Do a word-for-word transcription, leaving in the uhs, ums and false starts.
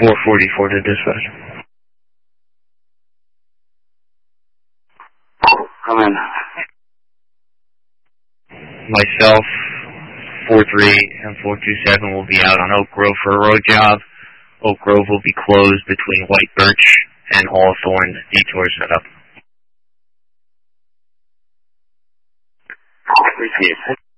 four forty-four to dispatch. Come in. Myself, four three eight and four two seven will be out on Oak Grove for a road job. Oak Grove will be closed between White Birch and Hawthorne. Detour set up. Appreciate it.